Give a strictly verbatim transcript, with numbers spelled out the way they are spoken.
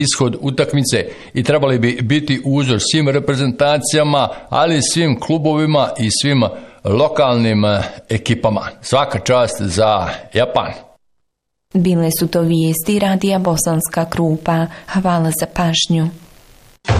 ishod utakmice i trebali bi biti uzor svim reprezentacijama, ali i svim klubovima i svim lokalnim ekipama. Svaka čast za Japan. Bile su to vijesti Radija Bosanska Krupa. Hvala za pažnju.